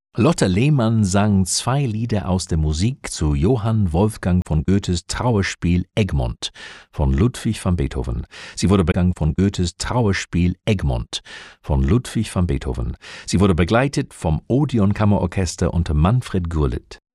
Lotte Lehmann sang 2 Lieder aus der Musik zu Johann Wolfgang von Goethes Trauerspiel Egmont von Ludwig van Beethoven. Sie wurde begleitet vom Odeon Kammerorchester unter Manfred Gurlitt.